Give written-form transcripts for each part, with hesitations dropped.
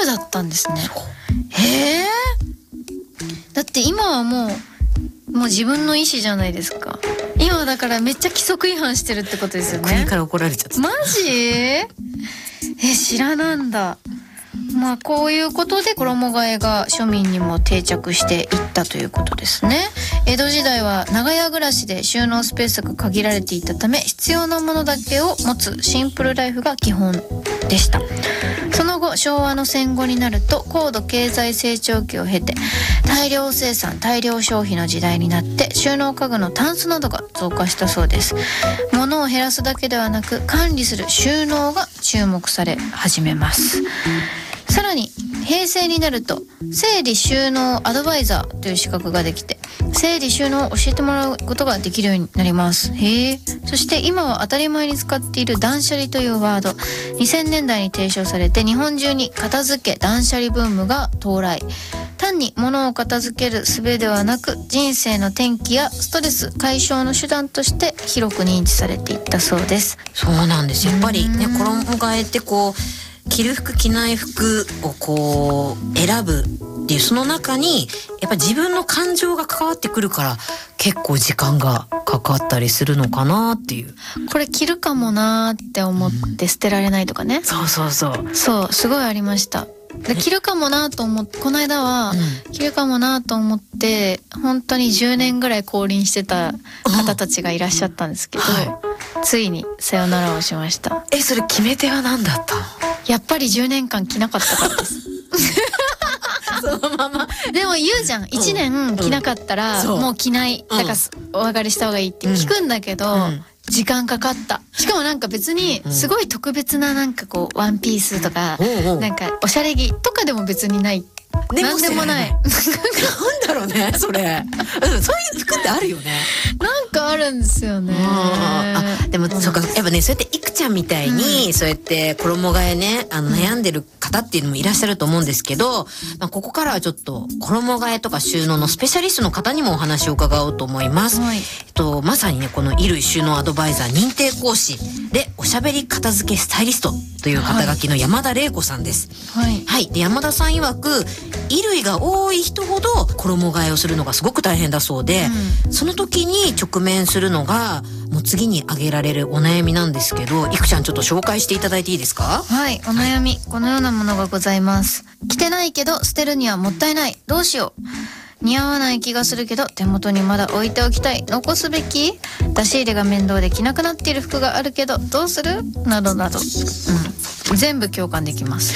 ムだったんですね。へえ。だって今はもう自分の意思じゃないですか。今だからめっちゃ規則違反してるってことですよね。 国から怒られちゃった。 マジ？知らなんだ。まあこういうことで衣替えが庶民にも定着していったということですね。江戸時代は長屋暮らしで収納スペースが限られていたため、必要なものだけを持つシンプルライフが基本でした。その後昭和の戦後になると高度経済成長期を経て大量生産大量消費の時代になって収納家具のタンスなどが増加したそうです。物を減らすだけではなく管理する収納が注目され始めます。さらに平成になると整理収納アドバイザーという資格ができて、整理収納を教えてもらうことができるようになります。へえ。そして今は当たり前に使っている断捨離というワード、2000年代に提唱されて日本中に片付け断捨離ブームが到来。単に物を片付ける術ではなく、人生の転機やストレス解消の手段として広く認知されていったそうです。 そうなんです。やっぱりね、衣替えってこう着る服着ない服をこう選ぶっていう、その中にやっぱ自分の感情が関わってくるから結構時間がかかったりするのかなっていう。 これ着るかもなーって思って捨てられないとかね。 そうすごいありました。で着るかもなと思って、この間は着るかもなと思って本当に10年ぐらい降臨してた方たちがいらっしゃったんですけど、ついにさよならをしました。 それ決め手は何だったの？ やっぱり10年間着なかったからですそのままでも言うじゃん、1年着なかったらもう着ない、だからお別れした方がいいって聞くんだけど、時間かかった。しかもなんか別にすごい特別ななんかこうワンピースとかなんかおしゃれ着とかでも別にない。なんでもない。なんだろうねそれ。そういう服ってあるよね。 なんかあるんですよね。 でもそうか、やっぱね、そうやっていくちゃんみたいに、そうやって衣替えね、悩んでる方っていうのもいらっしゃると思うんですけど、ここからはちょっと衣替えとか収納のスペシャリストの方にもお話を伺おうと思います。まさにね、この衣類収納アドバイザー認定講師でおしゃべり片付けスタイリストという肩書きの山田玲子さんです。で、山田さん曰く衣類が多い人ほど衣替えをするのがすごく大変だそうで、その時に直面するのがもう次に挙げられるお悩みなんですけど、いくちゃんちょっと紹介していただいていいですか？ はい、お悩み、このようなものがございます。着てないけど捨てるにはもったいない、どうしよう。似合わない気がするけど手元にまだ置いておきたい、残すべき、出し入れが面倒で着なくなっている服があるけどどうする、などなど、全部共感できます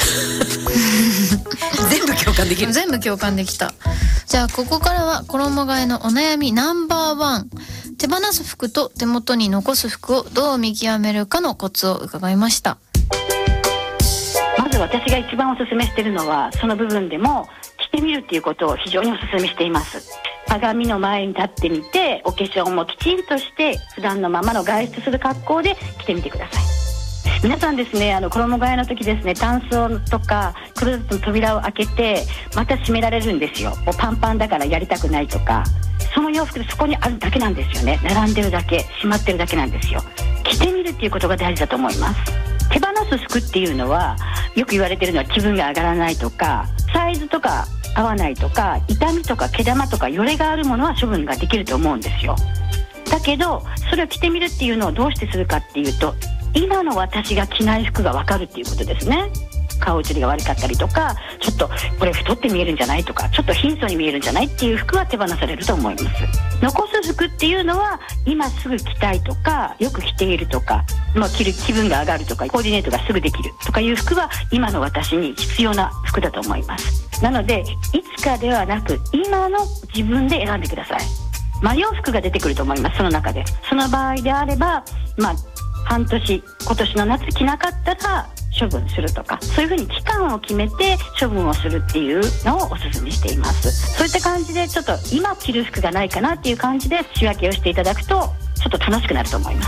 全部共感できる。 全部共感できた。じゃあここからは衣替えのお悩みナンバー1、手放す服と手元に残す服をどう見極めるかのコツを伺いました。 まず私が一番おすすめしているのは、その部分でも着てみるっていうことを非常におすすめしています。鏡の前に立ってみて、お化粧もきちんとして普段のままの外出する格好で着てみてください。皆さんですね、衣替えの時ですね、タンスとかクローゼットの扉を開けてまた閉められるんですよ。もうパンパンだからやりたくないとか、その洋服でそこにあるだけなんですよね。並んでるだけ、閉まってるだけなんですよ。着てみるっていうことが大事だと思います。手放す服っていうのはよく言われてるのは気分が上がらないとか、サイズとか合わないとか、痛みとか毛玉とかよれがあるものは処分ができると思うんですよ。だけどそれを着てみるっていうのをどうしてするかっていうと、今の私が着ない服が分かるっていうことですね。顔写りが悪かったりとか、ちょっとこれ太って見えるんじゃないとか、ちょっと貧相に見えるんじゃないっていう服は手放されると思います。残す服っていうのは今すぐ着たいとか、よく着ているとか、着る気分が上がるとか、コーディネートがすぐできるとかいう服は今の私に必要な服だと思います。なのでいつかではなく今の自分で選んでください。迷う服が出てくると思います。その中で、その場合であれば、半年、今年の夏着なかったら処分するとか、そういうふうに期間を決めて処分をするっていうのをお勧めしています。そういった感じでちょっと今着る服がないかなっていう感じで仕分けをしていただくとちょっと楽しくなると思います。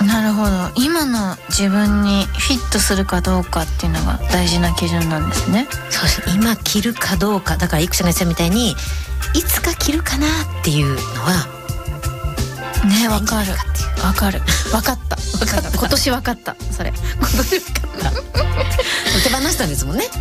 なるほど、今の自分にフィットするかどうかっていうのが大事な基準なんですね。 そうです。今着るかどうか、だからいくちゃんが言ったみたいにいつか着るかなっていうのはね、わかるわかる、わかった今年わかった、それ今年わかった手放したんですもんね。